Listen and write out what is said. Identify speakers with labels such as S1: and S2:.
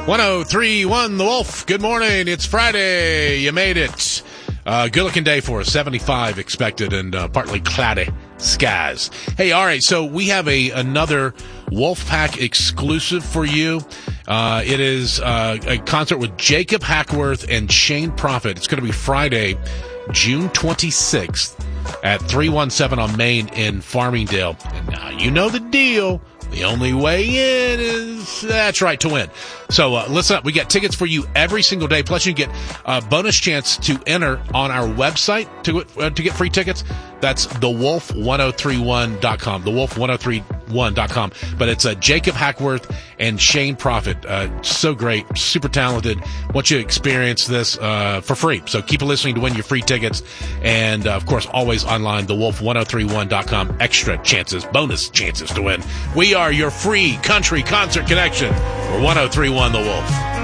S1: 1031 The Wolf. Good morning. It's Friday. You made it. Good looking day for us. 75 expected and partly cloudy skies. Hey, all right. So we have another Wolfpack exclusive for you. It is a concert with Jacob Hackworth and Shane Prophet. It's going to be Friday, June 26th at 317 on Main in Farmingdale. And now you know the deal. The only way in is, that's right, to win. So listen up. We got tickets for you every single day. Plus, you get a bonus chance to enter on our website to get free tickets. That's thewolf1031.com. Thewolf1031.com. But it's Jacob Hackworth and Shane Prophet. So great, super talented. Want you to experience this for free. So keep listening to win your free tickets. And, of course, always online, thewolf1031.com. Extra chances, bonus chances to win. We are your free country concert connection for 1031 The Wolf.